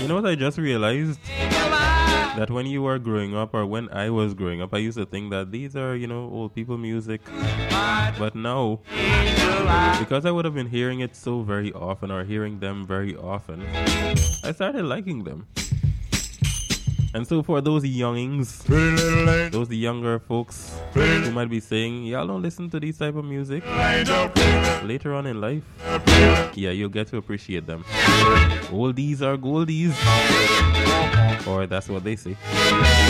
You know what I just realized? That when you were growing up, or when I was growing up, I used to think that these are, old people music. But no, because I would have been hearing it so very often, or hearing them very often, I started liking them. And so for those youngings, those younger folks who might be saying, y'all don't listen to these type of music, later on in life, yeah, you'll get to appreciate them. Oldies are goldies. Or that's what they say.